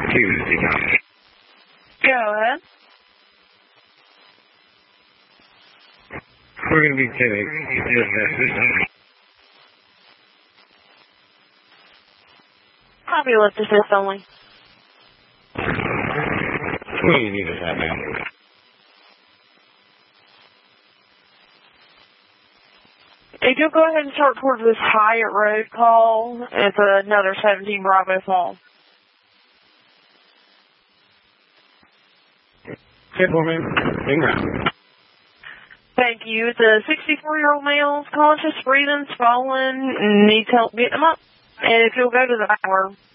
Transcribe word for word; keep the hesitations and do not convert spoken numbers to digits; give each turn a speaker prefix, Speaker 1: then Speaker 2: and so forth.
Speaker 1: Tuesday.
Speaker 2: Go ahead.
Speaker 1: We're going to be taking this message.
Speaker 2: Copy, lift assist only.
Speaker 1: What do you need us at, ma'am?
Speaker 2: If you'll go ahead and start towards this Hyatt Road call, it's another seventeen Bravo Fall.
Speaker 1: ten four, ma'am. Bing round.
Speaker 2: Thank you. It's a sixty-four-year-old male, conscious, breathing, swollen, needs help getting him up. And if you'll go to the hour.